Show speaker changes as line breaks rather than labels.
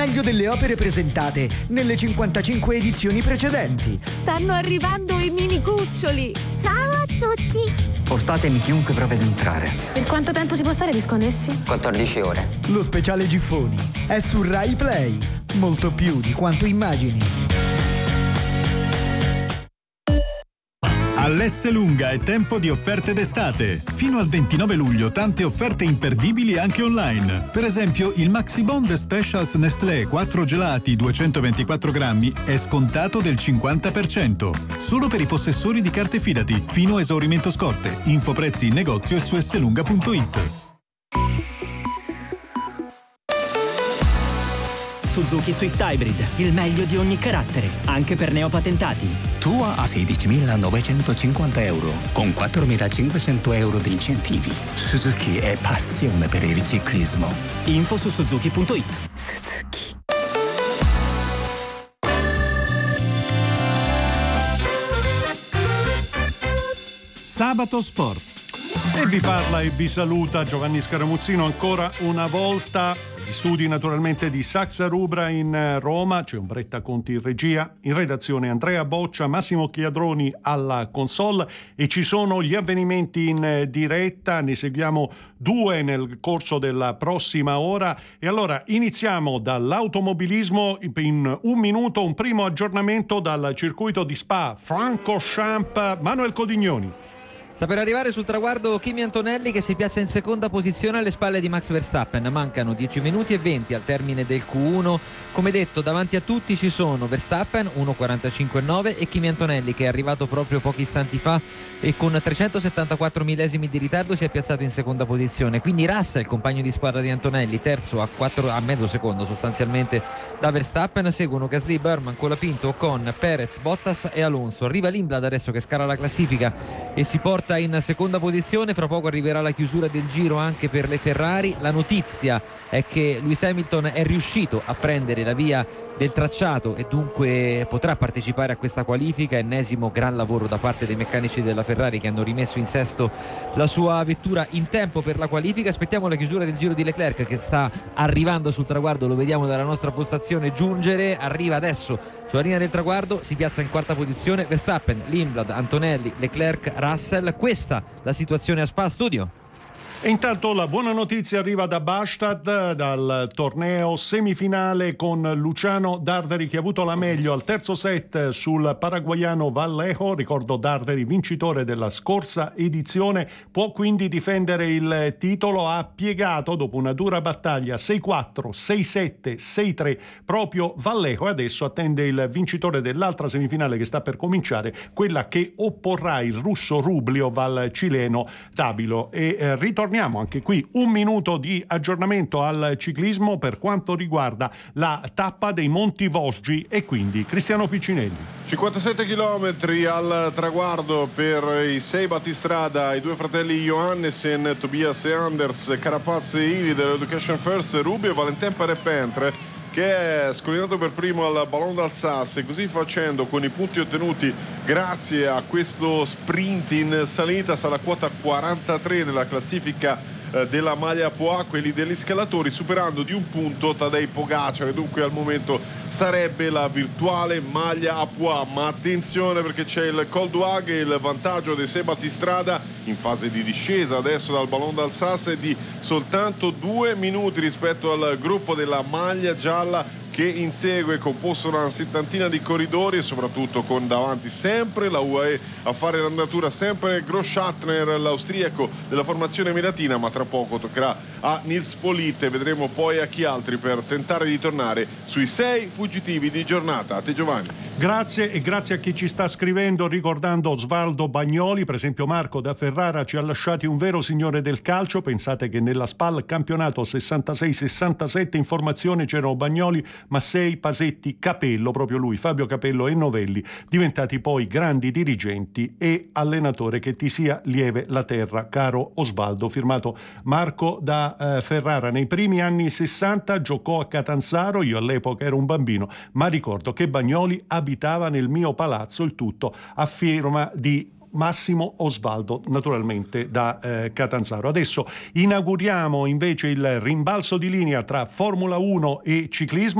meglio delle opere presentate nelle 55 edizioni precedenti.
Stanno arrivando i mini cuccioli.
Ciao a tutti.
Portatemi chiunque prova ad entrare.
Per quanto tempo si può stare disconnessi?
14 ore.
Lo speciale Giffoni è su Rai Play. Molto più di quanto immagini.
All'Esselunga è tempo di offerte d'estate. Fino al 29 luglio tante offerte imperdibili anche online. Per esempio il Maxi Bond Specials Nestlé 4 gelati 224 grammi è scontato del 50%. Solo per i possessori di carte Fidati, fino a esaurimento scorte. Info prezzi in negozio e su esselunga.it.
Suzuki Swift Hybrid, il meglio di ogni carattere, anche per neopatentati.
Tua a 16.950 euro, con 4.500 euro di incentivi. Suzuki è passione per il ciclismo.
Info su suzuki.it.
Suzuki.
Sabato Sport. E vi parla e vi saluta Giovanni Scaramuzzino ancora una volta. Gli studi naturalmente di Saxa Rubra in Roma, c'è Umbretta Conti in regia, in redazione Andrea Boccia, Massimo Chiadroni alla console e ci sono gli avvenimenti in diretta, ne seguiamo 2 nel corso della prossima ora e allora iniziamo dall'automobilismo in un minuto, un primo aggiornamento dal circuito di Spa Francorchamps, Manuel Codignoni.
Sta per arrivare sul traguardo Kimi Antonelli che si piazza in seconda posizione alle spalle di Max Verstappen. Mancano 10 minuti e 20 al termine del Q1. Come detto, davanti a tutti ci sono Verstappen 1.45.9 e Kimi Antonelli che è arrivato proprio pochi istanti fa e con 374 millesimi di ritardo si è piazzato in seconda posizione. Quindi Russell, compagno di squadra di Antonelli, terzo a mezzo secondo sostanzialmente da Verstappen. Seguono Gasly, Burman, Colapinto, Ocon, Perez, Bottas e Alonso. Arriva Lindblad adesso che scala la classifica e si porta in seconda posizione. Fra poco arriverà la chiusura del giro anche per le Ferrari. La notizia è che Lewis Hamilton è riuscito a prendere la via del tracciato e dunque potrà partecipare a questa qualifica. Ennesimo gran lavoro da parte dei meccanici della Ferrari che hanno rimesso in sesto la sua vettura in tempo per la qualifica. Aspettiamo la chiusura del giro di Leclerc che sta arrivando sul traguardo, lo vediamo dalla nostra postazione giungere, arriva adesso sulla linea del traguardo, si piazza in quarta posizione Verstappen, Lindblad, Antonelli, Leclerc, Russell. Questa la situazione a Spa. Studio.
E intanto la buona notizia arriva da Bastad, dal torneo semifinale con Luciano Darderi che ha avuto la meglio al terzo set sul paraguaiano Vallejo. Ricordo Darderi vincitore della scorsa edizione, può quindi difendere il titolo. Ha piegato dopo una dura battaglia 6-4, 6-7, 6-3 proprio Vallejo e adesso attende il vincitore dell'altra semifinale che sta per cominciare, quella che opporrà il russo Rubliov al cileno Tabilo. E ritorniamo anche qui un minuto di aggiornamento al ciclismo per quanto riguarda la tappa dei Monti Vosgi e quindi Cristiano Piccinelli.
57 chilometri al traguardo per i 6 battistrada, i 2 fratelli Johannesen, Tobias e Anders, Carapaz e Ili dell'Education First, Rubio, Valentin Perepintre che è scolinato per primo al Ballon d'Alsace e così facendo con i punti ottenuti grazie a questo sprint in salita sarà quota 43 nella classifica della maglia Poà, quelli degli scalatori, superando di un punto Tadej Pogacar e dunque al momento sarebbe la virtuale maglia a Poà. Ma attenzione perché c'è il Col d'Huag e il vantaggio dei 6 battistrada in fase di discesa adesso dal Ballon d'Alsace di soltanto 2 minuti rispetto al gruppo della maglia gialla che insegue, composto da una settantina di corridori e soprattutto con davanti sempre la UAE a fare l'andatura, sempre Grosschattner, l'austriaco della formazione emiratina, ma tra poco toccherà a Nils Polite, vedremo poi a chi altri per tentare di tornare sui 6 fuggitivi di giornata. A te Giovanni.
Grazie e grazie a chi ci sta scrivendo ricordando Osvaldo Bagnoli, per esempio Marco da Ferrara ci ha lasciati un vero signore del calcio. Pensate che nella SPAL campionato 66-67 in formazione c'erano Bagnoli, Massei, Pasetti, Capello, proprio lui, Fabio Capello e Novelli, diventati poi grandi dirigenti e allenatore. Che ti sia lieve la terra, caro Osvaldo. Firmato Marco da Ferrara. Nei primi anni 60 giocò a Catanzaro, io all'epoca ero un bambino, ma ricordo che Bagnoli abitava nel mio palazzo, il tutto a firma di Massimo Osvaldo, naturalmente da Catanzaro. Adesso inauguriamo invece il rimbalzo di linea tra Formula 1 e ciclismo.